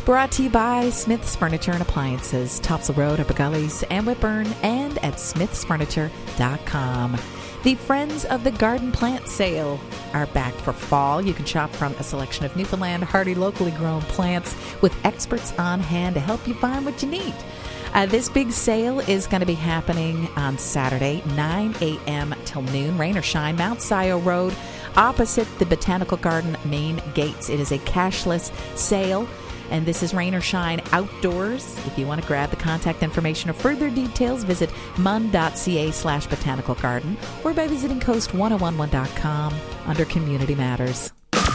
Brought to you by Smith's Furniture and Appliances, Topsail Road, Upper Gullies, and Whitburn, and at smithsfurniture.com. The Friends of the Garden Plant Sale are back for fall. You can shop from a selection of Newfoundland hardy, locally grown plants with experts on hand to help you find what you need. This big sale is going to be happening on Saturday, 9 a.m. till noon, rain or shine, Mount Scio Road, opposite the Botanical Garden main gates. It is a cashless sale, and this is rain or shine outdoors. If you want to grab the contact information or further details, visit mun.ca/botanical garden or by visiting coast1011.com under Community Matters.